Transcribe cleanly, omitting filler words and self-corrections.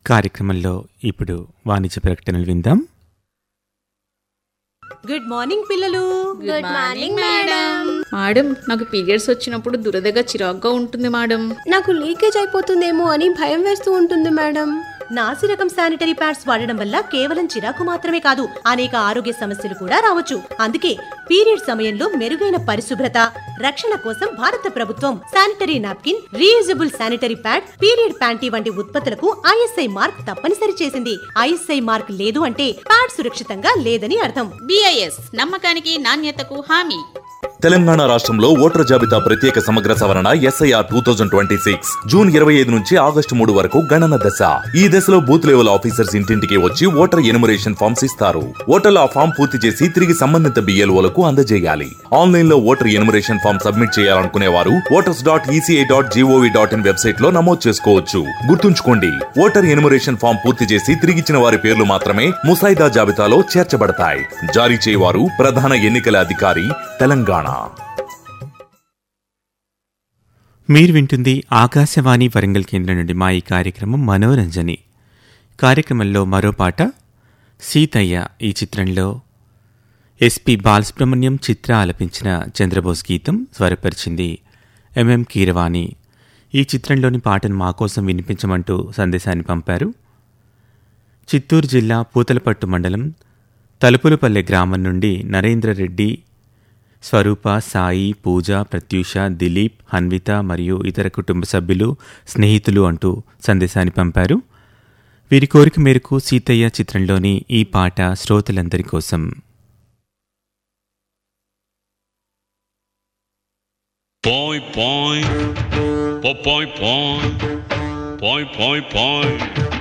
కార్యక్రమంలో ఇప్పుడు వాణిజ్య ప్రకటనలు విందాం. గుడ్ మార్నింగ్ పిల్లలు. Good morning madam. మేడం, నాకు పీరియడ్స్ వచ్చినప్పుడు దురదగా చిరాగ్గా ఉంటుంది మేడం. నాకు లీకేజ్ అయిపోతుందేమో అని భయం వేస్తూ ఉంటుంది మేడం. నాసి రకం శానిటరీ ప్యాడ్స్ వాడడం వల్ల కేవలం చిరాకు మాత్రమే కాదు, అనేక ఆరోగ్య సమస్యలు కూడా రావచ్చు. అందుకే పీరియడ్ సమయంలో మెరుగైన పరిశుభ్రత, రక్షణ కోసం భారత ప్రభుత్వం sanitary napkin, reusable sanitary pad, period panty వంటి ఉత్పత్తులకు ఐఎస్ఐ మార్క్ తప్పనిసరి చేసింది. ఐఎస్ఐ మార్క్ లేదు అంటే ప్యాడ్ సురక్షితంగా లేదని అర్థం. BIS నమ్మకానికి నాణ్యతకు హామీ. తెలంగాణ రాష్ట్రంలో ఓటర్ జాబితా ప్రత్యేక సమగ్ర సవరణ SIR 2026 జూన్ 25 నుంచి ఆగస్టు 3 వరకు గణన దశ. ఈ దశలో బూత్ లెవెల్ ఆఫీసర్స్ ఇంటింటికి వచ్చి ఓటర్ ఎన్యుమరేషన్ ఫామ్స్ ఇస్తారు. ఓటర్లు ఆ ఫామ్ పూర్తి చేసి తిరిగి సంబంధిత BLOలకు అందజేయాలి. ఆన్లైన్ లో ఓటర్ ఎన్యుమరేషన్ ఫామ్ సబ్మిట్ చేయాలనుకునే వారు voters.eci.gov.in వెబ్సైట్ లో నమోదు చేసుకోవచ్చు. గుర్తుంచుకోండి, ఓటర్ ఎన్యుమరేషన్ ఫామ్ పూర్తి చేసి తిరిగిచ్చిన వారి పేర్లు మాత్రమే ముసాయిదా జాబితాలో చేర్చబడతాయి. జారీ చేయవారు ప్రధాన ఎన్నికల అధికారి, తెలంగాణ. మీరు వింటుంది ఆకాశవాణి వరంగల్ కేంద్రం నుండి మా ఈ కార్యక్రమం మనోరంజని. కార్యక్రమంలో మరో పాట సీతయ్య ఈ చిత్రంలో SP బాలసుబ్రహ్మణ్యం చిత్ర ఆలపించిన చంద్రబోస్ గీతం స్వరపరిచింది MM కీరవాణి. ఈ చిత్రంలోని పాటను మా కోసం వినిపించమంటూ సందేశాన్ని పంపారు. చిత్తూరు జిల్లా పూతలపట్టు మండలం తలుపులపల్లె గ్రామం నుండి నరేంద్రరెడ్డి, స్వరూప, సాయి, పూజ, ప్రత్యూష, దిలీప్, హన్విత మరియు ఇతర కుటుంబ సభ్యులు, స్నేహితులు అంటూ సందేశాన్ని పంపారు. వీరి కోరిక మేరకు సీతయ్య చిత్రంలోని ఈ పాట శ్రోతలందరి కోసం. Point, point, point, point, point, point, point.